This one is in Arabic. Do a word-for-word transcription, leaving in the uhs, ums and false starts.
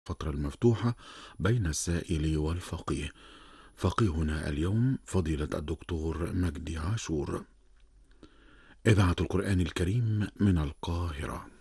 الفترة المفتوحة بين السائل والفقيه. فقيهنا اليوم فضيلة الدكتور مجدي عاشور. إذاعة القرآن الكريم من القاهرة.